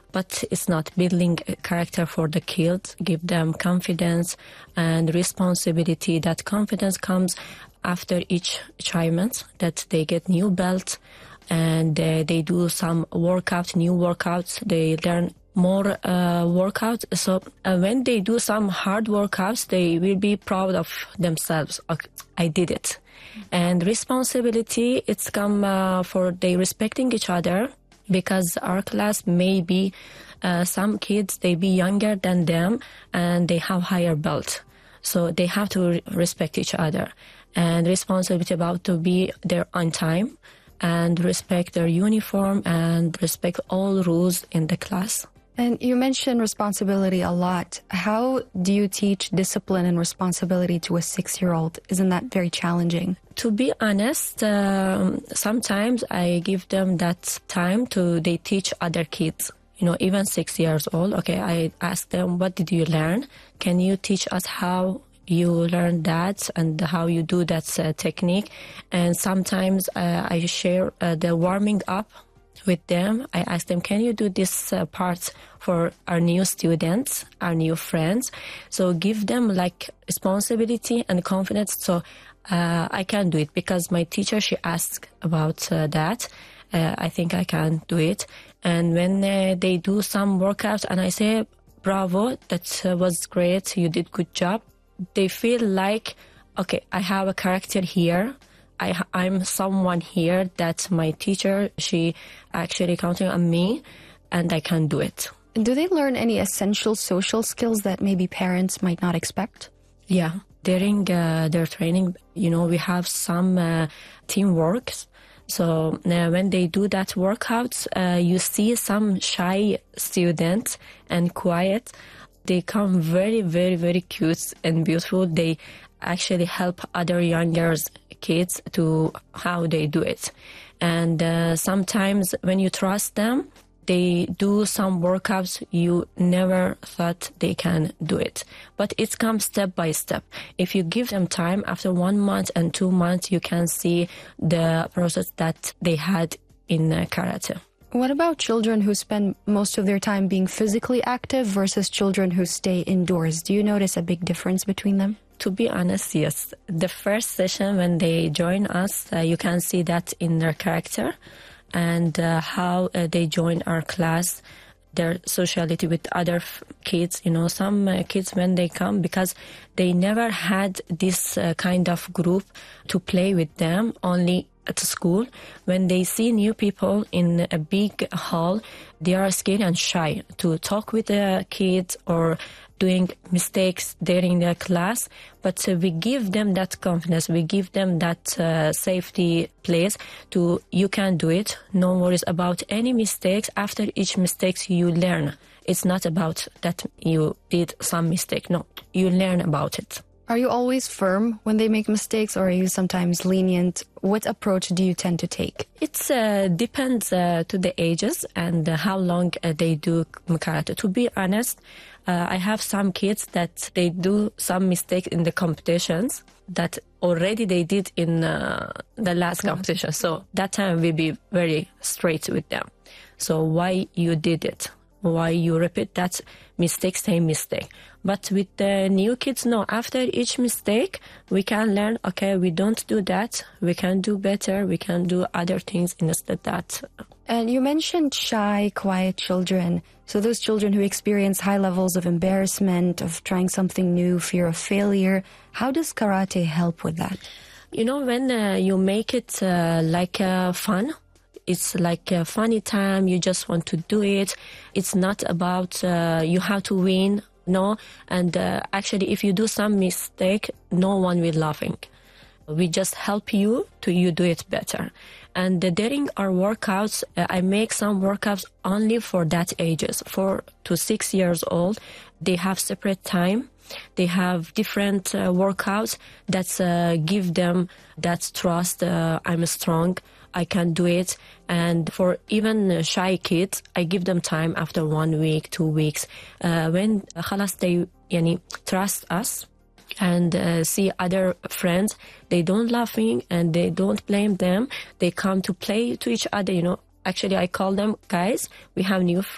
but it's not building a character for the kids, give them confidence and responsibility. That confidence comes after each achievement, that they get new belt and they do some new workouts, they learn more workouts. So when they do some hard workouts, they will be proud of themselves. Okay, I did it. And responsibility, it's come for they respecting each other, because our class may be some kids, they be younger than them and they have higher belt. So they have to respect each other. And responsibility about to be there on time and respect their uniform and respect all rules in the class. And you mentioned responsibility a lot. How do you teach discipline and responsibility to a 6-year-old? Isn't that very challenging? To be honest, sometimes I give them that time they teach other kids, even 6 years old. Okay, I ask them, what did you learn? Can you teach us how you learn that and how you do that technique? And sometimes I share the warming up with them. I ask them, can you do this part for our new students, our new friends? So give them like responsibility and confidence. So I can do it because my teacher, she asked about that. I think I can do it. And when they do some workouts and I say, bravo, that was great, you did good job, they feel like, okay, I have a character here. I'm someone here that my teacher, she actually counting on me and I can do it. Do they learn any essential social skills that maybe parents might not expect? Yeah. During their training, we have some teamwork. So when they do that workouts, you see some shy students and quiet. They come very, very, very cute and beautiful. They actually help other younger kids to how they do it. And sometimes when you trust them, they do some workouts you never thought they can do it. But it comes step by step. If you give them time, after 1 month and 2 months, you can see the process that they had in karate. What about children who spend most of their time being physically active versus children who stay indoors? Do you notice a big difference between them? To be honest, yes. The first session when they join us, you can see that in their character and how they join our class, their sociality with other kids. Some kids, when they come, because they never had this kind of group to play with them, only at school. When they see new people in a big hall, they are scared and shy to talk with the kids or doing mistakes during their class. But we give them that confidence. We give them that safety place to, you can do it. No worries about any mistakes. After each mistake, you learn. It's not about that you did some mistake. No, you learn about it. Are you always firm when they make mistakes, or are you sometimes lenient? What approach do you tend to take? It depends to the ages and how long they do karate. To be honest, I have some kids that they do some mistakes in the competitions that already they did in the last competition. So that time we be very straight with them. So why you did it? Why you repeat that mistake, same mistake. But with the new kids, no. After each mistake, we can learn, okay, we don't do that. We can do better. We can do other things instead of that. And you mentioned shy, quiet children. So those children who experience high levels of embarrassment, of trying something new, fear of failure. How does karate help with that? When you make it like fun, it's like a funny time. You just want to do it. It's not about you have to win. No. And actually, if you do some mistake, no one will laughing. We just help you to do it better. And during our workouts, I make some workouts only for that ages, 4 to 6 years old. They have separate time. They have different workouts that give them that trust. I'm strong. I can do it. And for even shy kids, I give them time after 1 week, 2 weeks. When خلاص they trust us and see other friends, they don't laughing and they don't blame them. They come to play to each other. Actually, I call them, guys, we have new